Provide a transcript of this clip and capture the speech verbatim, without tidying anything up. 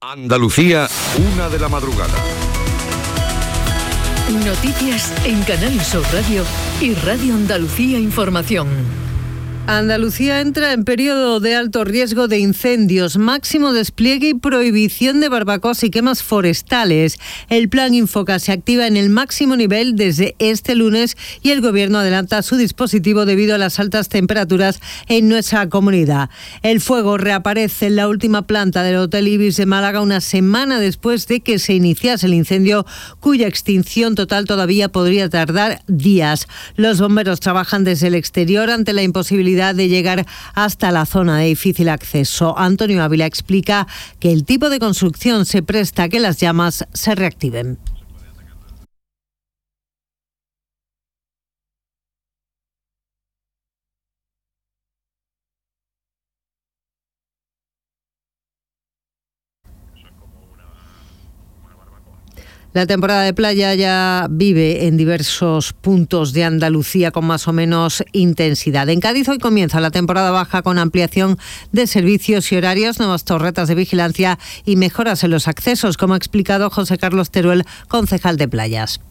Andalucía, una de la madrugada. Noticias en Canal Sur Radio y Radio Andalucía Información. Andalucía entra en periodo de alto riesgo de incendios, máximo despliegue y prohibición de barbacoas y quemas forestales. El plan Infoca se activa en el máximo nivel desde este lunes y el Gobierno adelanta su dispositivo debido a las altas temperaturas en nuestra comunidad. El fuego reaparece en la última planta del Hotel Ibis de Málaga una semana después de que se iniciase el incendio, cuya extinción total todavía podría tardar días. Los bomberos trabajan desde el exterior ante la imposibilidad de llegar hasta la zona de difícil acceso. Antonio Ávila explica que el tipo de construcción se presta a que las llamas se reactiven. La temporada de playa ya vive en diversos puntos de Andalucía con más o menos intensidad. En Cádiz hoy comienza la temporada baja con ampliación de servicios y horarios, nuevas torretas de vigilancia y mejoras en los accesos, como ha explicado José Carlos Teruel, concejal de playas.